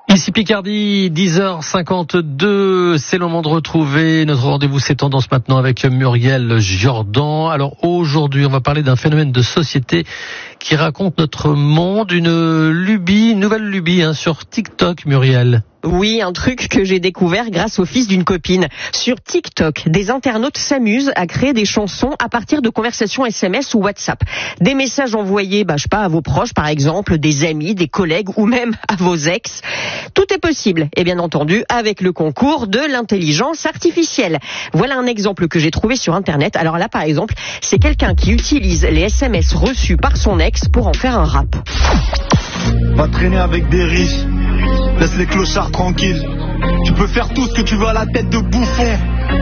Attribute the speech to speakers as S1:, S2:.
S1: Ici Picardie, 10h52, c'est le moment de retrouver notre rendez-vous C'est Tendance maintenant avec Muriel Jordan. Alors aujourd'hui, on va parler d'un phénomène de société qui raconte notre monde, une nouvelle lubie sur TikTok, Muriel.
S2: Oui, un truc que j'ai découvert grâce au fils d'une copine. Sur TikTok, des internautes s'amusent à créer des chansons à partir de conversations SMS ou WhatsApp. Des messages envoyés, à vos proches par exemple, des amis, des collègues ou même à vos ex. Tout est possible, et bien entendu avec le concours de l'intelligence artificielle. Voilà un exemple que j'ai trouvé sur Internet. Alors là, par exemple, c'est quelqu'un qui utilise les SMS reçus par son ex pour en faire un rap.
S3: Va traîner avec des riches, laisse les clochards tranquilles. Tu peux faire tout ce que tu veux à la tête de bouffon.